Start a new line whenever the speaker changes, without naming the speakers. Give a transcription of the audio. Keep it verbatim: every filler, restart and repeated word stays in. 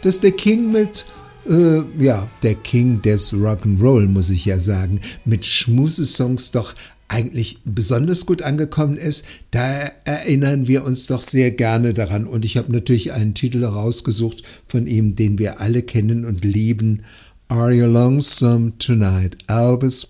dass der King mit, äh, ja, der King des Rock'n'Roll, muss ich ja sagen, mit Schmusesongs doch eigentlich besonders gut angekommen ist. Da erinnern wir uns doch sehr gerne daran. Und ich habe natürlich einen Titel rausgesucht von ihm, den wir alle kennen und lieben. Are You Lonesome Tonight? Elvis